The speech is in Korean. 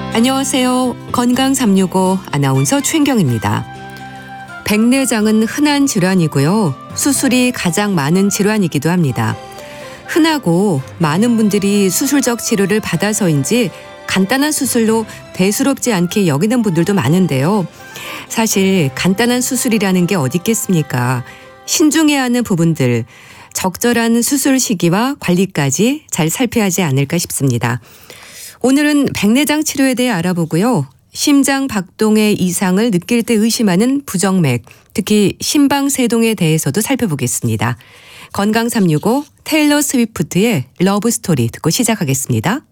안녕하세요. 건강 365 아나운서 최인경입니다. 백내장은 흔한 질환이고요. 수술이 가장 많은 질환이기도 합니다. 흔하고 많은 분들이 수술적 치료를 받아서인지 간단한 수술로 대수롭지 않게 여기는 분들도 많은데요. 사실 간단한 수술이라는 게 어디 있겠습니까? 신중해야 하는 부분들, 적절한 수술 시기와 관리까지 잘 살펴야 하지 않을까 싶습니다. 오늘은 백내장 치료에 대해 알아보고요. 심장 박동의 이상을 느낄 때 의심하는 부정맥, 특히 심방세동에 대해서도 살펴보겠습니다. 건강 365 테일러 스위프트의 러브 스토리 듣고 시작하겠습니다.